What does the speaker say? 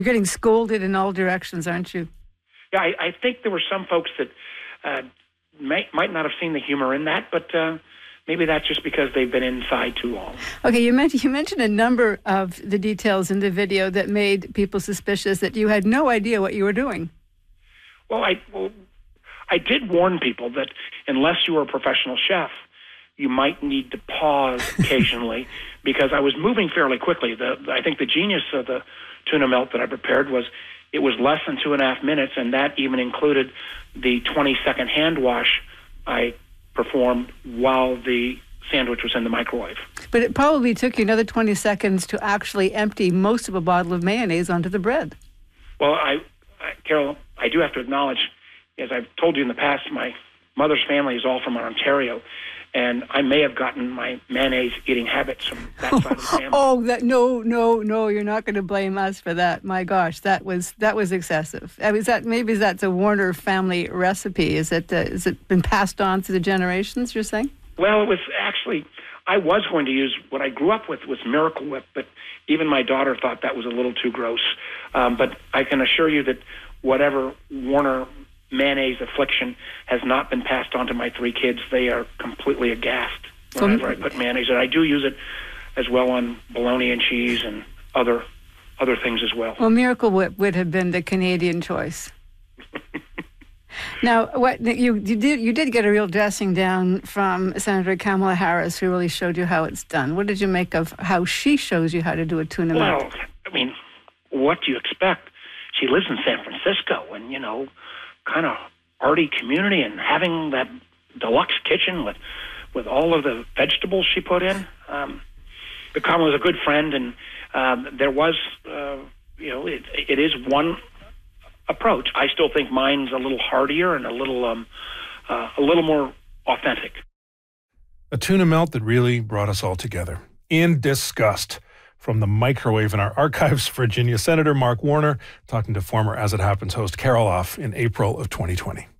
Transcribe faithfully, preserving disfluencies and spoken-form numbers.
You're getting scolded in all directions, aren't you? Yeah, I, I think there were some folks that uh, may, might not have seen the humor in that, but uh, maybe that's just because they've been inside too long. Okay, you mentioned, you mentioned a number of the details in the video that made people suspicious that you had no idea what you were doing. Well, I, well, I did warn people that unless you were a professional chef, you might need to pause occasionally because I was moving fairly quickly. The, I think the genius of the tuna melt that I prepared was it was less than two and a half minutes, and that even included the twenty-second hand wash I performed while the sandwich was in the microwave. But it probably took you another twenty seconds to actually empty most of a bottle of mayonnaise onto the bread. Well, I, I Carol, I do have to acknowledge, as I've told you in the past, my mother's family is all from Ontario, and I may have gotten my mayonnaise eating habits from that side of the family. Oh, that no, no, no! You're not going to blame us for that. My gosh, that was that was excessive. I mean, is that maybe that's a Warner family recipe? Is it uh, is it been passed on through the generations? You're saying? Well, it was actually. I was going to use what I grew up with was Miracle Whip, but even my daughter thought that was a little too gross. Um, but I can assure you that whatever Warner mayonnaise affliction has not been passed on to my three kids. They are completely aghast whenever I put mayonnaise in. I do use it as well on bologna and cheese and other other things as well. Well, Miracle Whip would have been the Canadian choice. Now, what you you did you did get a real dressing down from Senator Kamala Harris, who really showed you how it's done. What did you make of how she shows you how to do a tuna melt? Well, I mean, what do you expect? She lives in San Francisco, and you know, kind of arty community, and having that deluxe kitchen with with all of the vegetables she put in. Um, but Kamala was a good friend, and um, there was, uh, you know, it, it is one approach. I still think mine's a little heartier and a little um, uh, a little more authentic. A tuna melt that really brought us all together in disgust. From the microwave in our archives, Virginia Senator Mark Warner talking to former As It Happens host Carol Off in April of twenty twenty.